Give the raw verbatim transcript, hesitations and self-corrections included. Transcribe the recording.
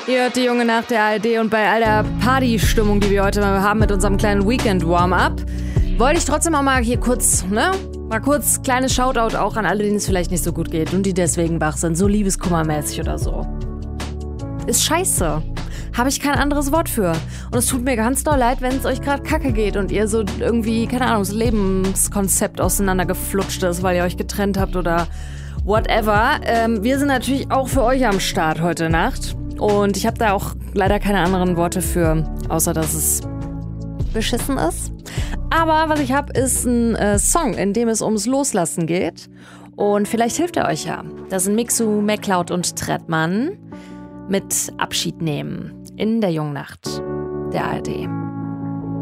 Ihr hört die junge Nacht der A R D und bei all der Partystimmung, die wir heute haben mit unserem kleinen Weekend-Warm-Up, wollte ich trotzdem auch mal hier kurz, ne, mal kurz kleines Shoutout auch an alle, denen es vielleicht nicht so gut geht und die deswegen wach sind, so liebeskummermäßig oder so. Ist scheiße. Habe ich kein anderes Wort für. Und es tut mir ganz doll leid, wenn es euch gerade kacke geht und ihr so irgendwie, keine Ahnung, das Lebenskonzept auseinandergeflutscht ist, weil ihr euch getrennt habt oder whatever. Ähm, wir sind natürlich auch für euch am Start heute Nacht. Und ich habe da auch leider keine anderen Worte für, außer dass es beschissen ist. Aber was ich habe, ist ein äh, Song, in dem es ums Loslassen geht. Und vielleicht hilft er euch ja. Das sind Mixu, MacLeod und Trettmann mit Abschied nehmen in der jungen Nacht der A R D.